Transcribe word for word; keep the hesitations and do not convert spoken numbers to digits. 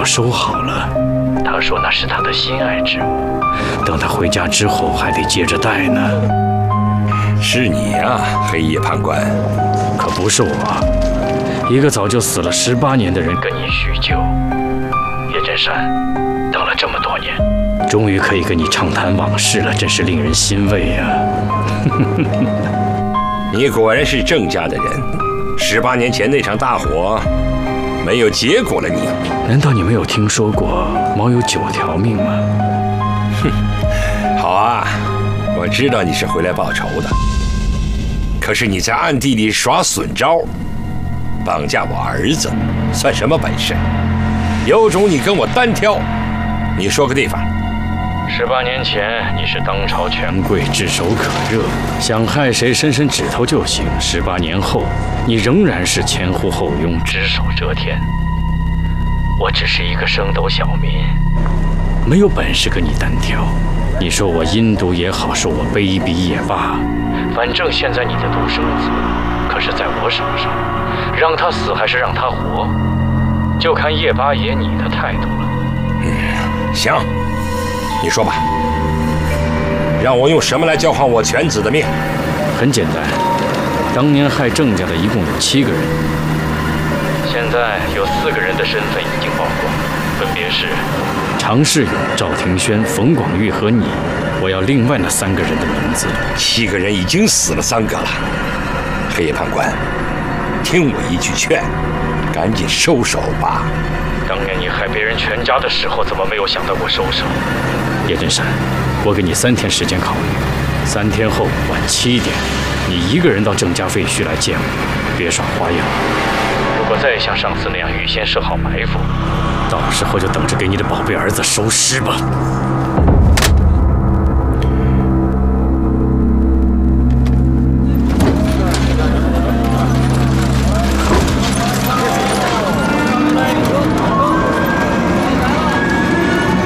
要收好了。他说那是他的心爱之物，等他回家之后还得接着戴呢。 是你呀，黑夜判官。 可不是我，一个早就死了十八年的人跟你叙旧。叶真山，等了这么多年，终于可以跟你畅谈往事了，真是令人欣慰呀。 你果然是郑家的人。十八年前那场大火，没有结果了你。 难道你没有听说过猫有九条命吗？ 哼，好啊，我知道你是回来报仇的。可是你在暗地里耍损招，绑架我儿子，算什么本事？有种你跟我单挑。你说个地方。 十八年前你是当朝权贵，炙手可热，想害谁伸伸指头就行。十八年后，你仍然是前呼后拥，只手遮天。我只是一个升斗小民，没有本事跟你单挑。你说我阴毒也好，说我卑鄙也罢，反正现在你的独生子可是在我手上，让他死还是让他活，就看叶八爷你的态度了。 嗯，行，你说吧，让我用什么来交换我犬子的命？ 很简单，当年害郑家的一共有七个人，现在有四个人的身份已经曝光，分别是常世勇、赵庭轩、冯广玉和你。我要另外那三个人的名字。 七个人已经死了三个了。黑夜判官，听我一句劝，赶紧收手吧。 当年你害别人全家的时候，怎么没有想到过收手？叶真山，我给你三天时间考虑。三天后晚七点，你一个人到郑家废墟来见我，别耍花样。如果再像上次那样预先设好埋伏，到时候就等着给你的宝贝儿子收尸吧。